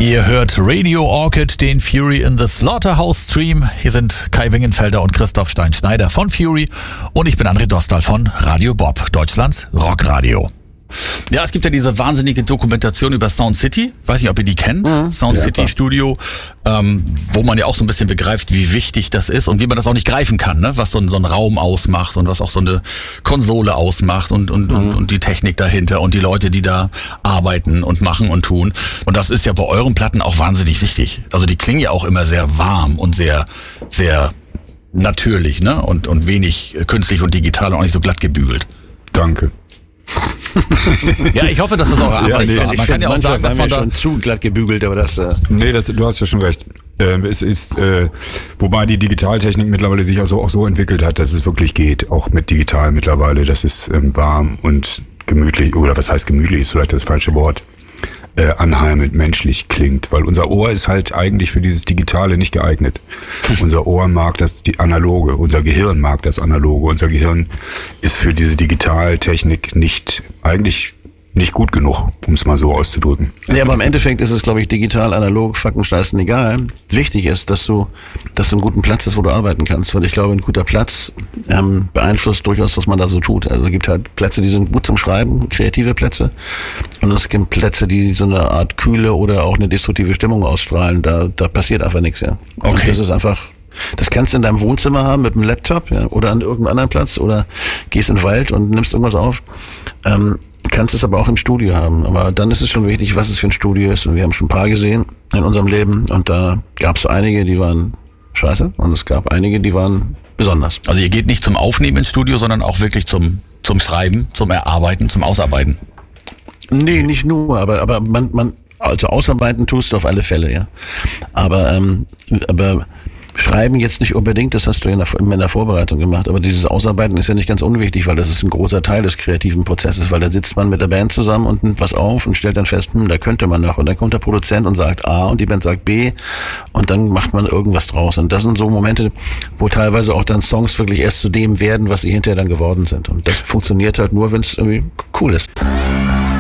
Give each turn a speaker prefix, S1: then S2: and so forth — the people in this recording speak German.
S1: Ihr hört Radio Orchid, den Fury in the Slaughterhouse Stream. Hier sind Kai Wingenfelder und Christoph Stein-Schneider von Fury und ich bin André Dostal von Radio Bob, Deutschlands Rockradio. Ja, es gibt ja diese wahnsinnige Dokumentation über Sound City. Weiß nicht, ob ihr die kennt. Sound City Studio, wo man ja auch so ein bisschen begreift, wie wichtig das ist und wie man das auch nicht greifen kann, ne? Was so ein Raum ausmacht und was auch so eine Konsole ausmacht und die Technik dahinter und die Leute, die da arbeiten und machen und tun. Und das ist ja bei euren Platten auch wahnsinnig wichtig. Also die klingen ja auch immer sehr warm und sehr, sehr natürlich, ne? Und wenig künstlich und digital und auch nicht so glatt gebügelt.
S2: Danke.
S1: Ja, ich hoffe, dass das eure Absicht war. Man kann ja auch sagen, dass man da
S3: schon zu glatt gebügelt, aber das...
S2: Nee, du hast ja schon recht. Es ist, wobei die Digitaltechnik mittlerweile sich auch so entwickelt hat, dass es wirklich geht, auch mit digital mittlerweile, dass es warm und gemütlich, oder was heißt gemütlich, ist vielleicht das falsche Wort, anheimend, menschlich klingt, weil unser Ohr ist halt eigentlich für dieses Digitale nicht geeignet. Unser Ohr mag das Analoge, unser Gehirn mag das Analoge, unser Gehirn ist für diese Digitaltechnik eigentlich nicht gut genug, um es mal so auszudrücken.
S3: Ja, aber im Endeffekt ist es, glaube ich, digital, analog, Fackenscheißen egal. Wichtig ist, dass du einen guten Platz hast, wo du arbeiten kannst, weil ich glaube, ein guter Platz beeinflusst durchaus, was man da so tut. Also es gibt halt Plätze, die sind gut zum Schreiben, kreative Plätze, und es gibt Plätze, die so eine Art kühle oder auch eine destruktive Stimmung ausstrahlen. Da passiert einfach nichts, ja.
S1: Okay.
S3: Und das ist einfach... Das kannst du in deinem Wohnzimmer haben mit einem Laptop, ja, oder an irgendeinem anderen Platz, oder gehst in den Wald und nimmst irgendwas auf. Kannst es aber auch im Studio haben. Aber dann ist es schon wichtig, was es für ein Studio ist. Und wir haben schon ein paar gesehen in unserem Leben. Und da gab es einige, die waren scheiße. Und es gab einige, die waren besonders.
S1: Also ihr geht nicht zum Aufnehmen ins Studio, sondern auch wirklich zum Schreiben, zum Erarbeiten, zum Ausarbeiten.
S3: Nee, nicht nur, aber man also ausarbeiten tust du auf alle Fälle, ja. Aber Schreiben jetzt nicht unbedingt, das hast du ja in der Vorbereitung gemacht, aber dieses Ausarbeiten ist ja nicht ganz unwichtig, weil das ist ein großer Teil des kreativen Prozesses, weil da sitzt man mit der Band zusammen und nimmt was auf und stellt dann fest, da könnte man noch, und dann kommt der Produzent und sagt A und die Band sagt B und dann macht man irgendwas draus, und das sind so Momente, wo teilweise auch dann Songs wirklich erst zu dem werden, was sie hinterher dann geworden sind, und das funktioniert halt nur, wenn es irgendwie cool ist.